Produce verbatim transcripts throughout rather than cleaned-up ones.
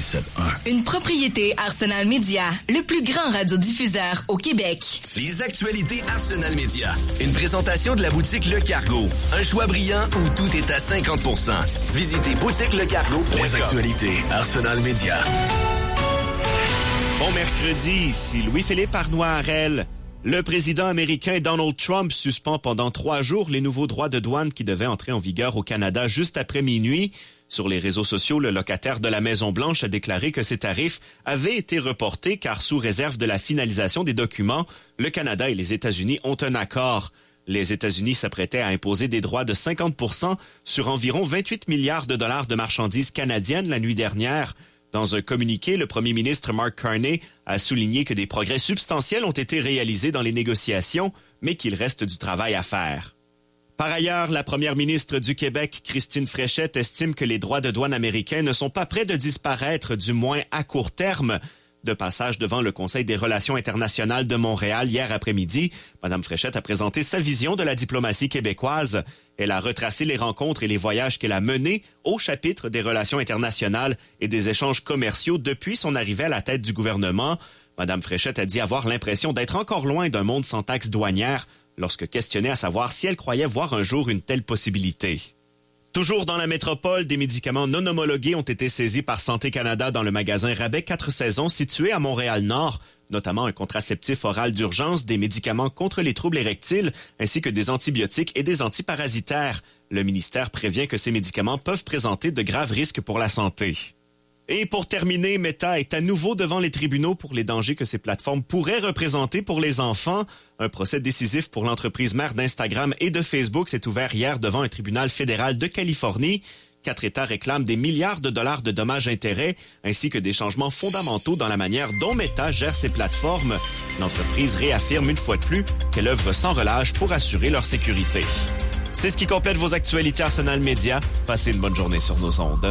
quatre-vingt-dix-sept un. Une propriété Arsenal Media, le plus grand radiodiffuseur au Québec. Les actualités Arsenal Media. Une présentation de la boutique Le Cargo. Un choix brillant où tout est à cinquante pour cent. Visitez boutique le cargo point com. Les actualités Arsenal Media. Bon mercredi, ici Louis-Philippe Arnois-Harel. Le président américain Donald Trump suspend pendant trois jours les nouveaux droits de douane qui devaient entrer en vigueur au Canada juste après minuit. Sur les réseaux sociaux, le locataire de la Maison-Blanche a déclaré que ces tarifs avaient été reportés car sous réserve de la finalisation des documents, le Canada et les États-Unis ont un accord. Les États-Unis s'apprêtaient à imposer des droits de cinquante pour cent sur environ vingt-huit milliards de dollars de marchandises canadiennes la nuit dernière. Dans un communiqué, le premier ministre Mark Carney a souligné que des progrès substantiels ont été réalisés dans les négociations, mais qu'il reste du travail à faire. Par ailleurs, la première ministre du Québec, Christine Fréchette, estime que les droits de douane américains ne sont pas près de disparaître, du moins à court terme. De passage devant le Conseil des relations internationales de Montréal hier après-midi, Mme Fréchette a présenté sa vision de la diplomatie québécoise. Elle a retracé les rencontres et les voyages qu'elle a menés au chapitre des relations internationales et des échanges commerciaux depuis son arrivée à la tête du gouvernement. Mme Fréchette a dit avoir l'impression d'être encore loin d'un monde sans taxes douanières lorsque questionnée à savoir si elle croyait voir un jour une telle possibilité. Toujours dans la métropole, des médicaments non homologués ont été saisis par Santé Canada dans le magasin Rabais quatre saisons situé à Montréal-Nord, notamment un contraceptif oral d'urgence, des médicaments contre les troubles érectiles, ainsi que des antibiotiques et des antiparasitaires. Le ministère prévient que ces médicaments peuvent présenter de graves risques pour la santé. Et pour terminer, Meta est à nouveau devant les tribunaux pour les dangers que ces plateformes pourraient représenter pour les enfants. Un procès décisif pour l'entreprise mère d'Instagram et de Facebook s'est ouvert hier devant un tribunal fédéral de Californie. Quatre États réclament des milliards de dollars de dommages-intérêts ainsi que des changements fondamentaux dans la manière dont Meta gère ses plateformes. L'entreprise réaffirme une fois de plus qu'elle œuvre sans relâche pour assurer leur sécurité. C'est ce qui complète vos actualités Arsenal Media. Passez une bonne journée sur nos ondes.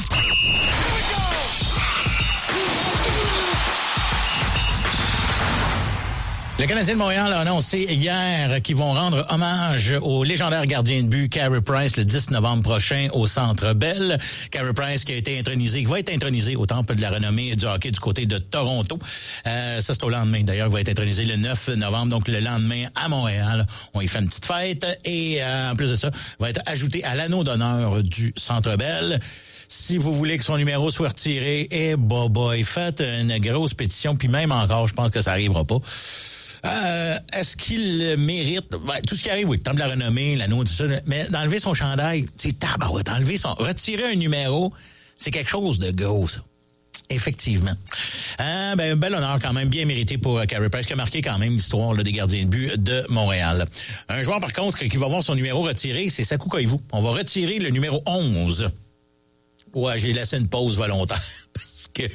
Le Canadien de Montréal a annoncé hier qu'ils vont rendre hommage au légendaire gardien de but Carey Price le dix novembre prochain au Centre Bell. Carey Price qui a été intronisé, qui va être intronisé au Temple de la renommée du hockey du côté de Toronto. Euh, ça, c'est au lendemain. D'ailleurs, il va être intronisé le neuf novembre. Donc, le lendemain, à Montréal, on y fait une petite fête. Et euh, en plus de ça, va être ajouté à l'anneau d'honneur du Centre Bell. Si vous voulez que son numéro soit retiré, eh, boy, boy, faites une grosse pétition. Puis même encore, je pense que ça arrivera pas. Euh, est-ce qu'il mérite ben, tout ce qui arrive, oui, le temple de la renommée, l'anneau, tout ça, mais d'enlever son chandail, c'est tabarouette, enlever son, retirer un numéro, c'est quelque chose de gros, ça. Effectivement. Euh, ben, un bel honneur quand même, bien mérité pour euh, Carey Price, qui a marqué quand même l'histoire là, des gardiens de but de Montréal. Un joueur, par contre, qui va avoir son numéro retiré, c'est Sakou Koivu. On va retirer le numéro onze. Ouais, j'ai laissé une pause volontaire, parce que...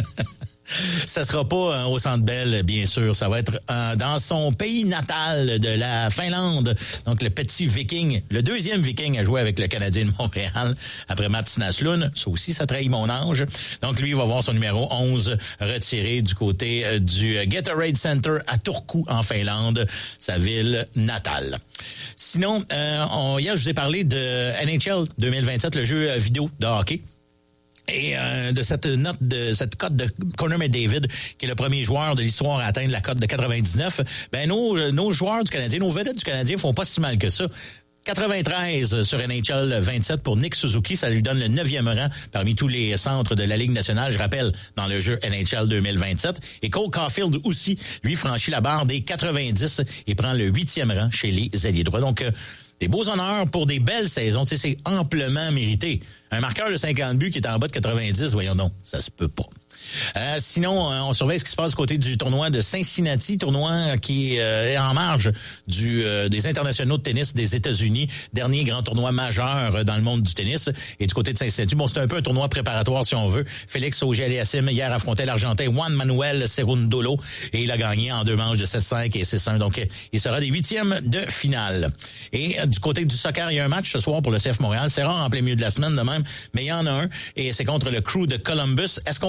Ça sera pas euh, au Centre Bell, bien sûr. Ça va être euh, dans son pays natal de la Finlande. Donc, le petit Viking, le deuxième Viking à jouer avec le Canadien de Montréal après Mats Naslund. Ça aussi, ça trahit mon ange. Donc, lui, il va voir son numéro onze retiré du côté euh, du Gatorade Center à Turku, en Finlande, sa ville natale. Sinon, euh, on, hier, je vous ai parlé de N H L deux mille vingt-sept, le jeu vidéo de hockey. Et euh, de cette note, de cette cote de Connor McDavid, qui est le premier joueur de l'histoire à atteindre la cote de quatre-vingt-dix-neuf, ben nos, nos joueurs du Canadien, nos vedettes du Canadien font pas si mal que ça. quatre-vingt-treize sur N H L vingt-sept pour Nick Suzuki, ça lui donne le neuvième rang parmi tous les centres de la Ligue nationale, je rappelle, dans le jeu N H L deux mille vingt-sept. Et Cole Caulfield aussi, lui, franchit la barre des quatre-vingt-dix et prend le huitième rang chez les alliés droits. Donc, euh, des beaux honneurs pour des belles saisons. Tu sais, c'est amplement mérité. Un marqueur de cinquante buts qui est en bas de quatre-vingt-dix, voyons donc, ça se peut pas. Euh, sinon, euh, on surveille ce qui se passe du côté du tournoi de Cincinnati, tournoi qui euh, est en marge du euh, des internationaux de tennis des États-Unis, dernier grand tournoi majeur euh, dans le monde du tennis. Et du côté de Cincinnati, bon, c'est un peu un tournoi préparatoire si on veut. Félix Auger-Aliassime hier affrontait l'Argentin Juan Manuel Cerundolo et il a gagné en deux manches de sept cinq et six un. Donc, euh, il sera des huitièmes de finale. Et euh, du côté du soccer, il y a un match ce soir pour le C F Montréal. C'est rare en plein milieu de la semaine de même, mais il y en a un et c'est contre le Crew de Columbus. Est-ce qu'on va voir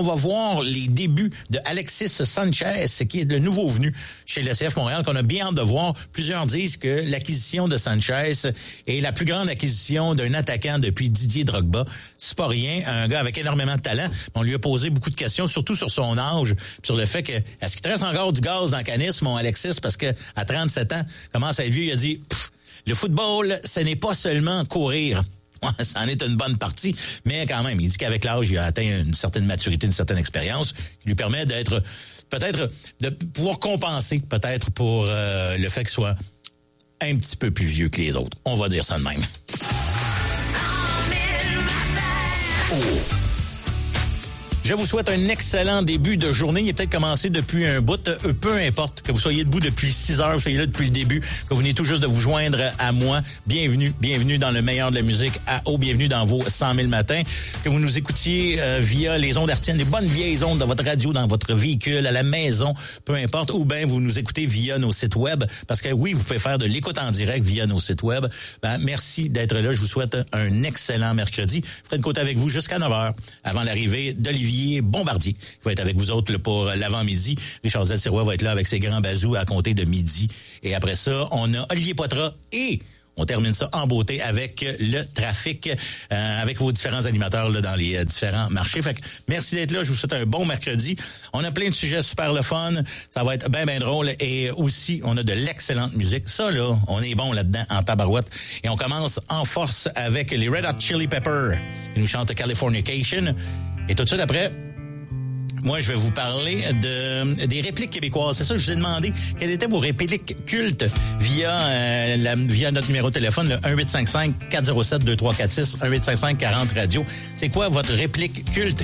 voir les débuts de Alexis Sanchez, qui est le nouveau venu chez le C F Montréal, qu'on a bien hâte de voir. Plusieurs disent que l'acquisition de Sanchez est la plus grande acquisition d'un attaquant depuis Didier Drogba. C'est pas rien, un gars avec énormément de talent. On lui a posé beaucoup de questions, surtout sur son âge, sur le fait que, est-ce qu'il te reste encore du gaz dans le canis, mon Alexis, parce que à trente-sept ans, commence à être vieux, il a dit, le football, ce n'est pas seulement courir. Ça en est une bonne partie, mais quand même, il dit qu'avec l'âge, il a atteint une certaine maturité, une certaine expérience qui lui permet d'être, peut-être, de pouvoir compenser, peut-être, pour euh, le fait qu'il soit un petit peu plus vieux que les autres. On va dire ça de même. Oh. Je vous souhaite un excellent début de journée. Il est peut-être commencé depuis un bout. Euh, peu importe que vous soyez debout depuis six heures, vous soyez là depuis le début, que vous venez tout juste de vous joindre à moi. Bienvenue, bienvenue dans le meilleur de la musique à eau. Bienvenue dans vos cent mille matins. Que vous nous écoutiez euh, via les ondes hertziennes, les bonnes vieilles ondes de votre radio, dans votre véhicule, à la maison, peu importe. Ou bien vous nous écoutez via nos sites web. Parce que oui, vous pouvez faire de l'écoute en direct via nos sites web. Ben, merci d'être là. Je vous souhaite un excellent mercredi. Je ferai une côte avec vous jusqu'à neuf heures avant l'arrivée d'Olivier Bombardier, qui va être avec vous autres là, pour l'avant-midi. Richard Z. Sirois va être là avec ses grands bazous à compter de midi. Et après ça, on a Olivier Poitras et on termine ça en beauté avec le trafic, euh, avec vos différents animateurs là, dans les euh, différents marchés. Fait que merci d'être là. Je vous souhaite un bon mercredi. On a plein de sujets super le fun. Ça va être bien, bien drôle. Et aussi, on a de l'excellente musique. Ça, là, on est bon là-dedans en tabarouette. Et on commence en force avec les Red Hot Chili Peppers qui nous chantent Californication. Et tout de suite après, moi, je vais vous parler de des répliques québécoises. C'est ça que je vous ai demandé. Quelles étaient vos répliques cultes via euh, la, via notre numéro de téléphone, le un huit cinq cinq quatre zéro sept deux trois quatre six, un huit cinq cinq quarante radio. C'est quoi votre réplique culte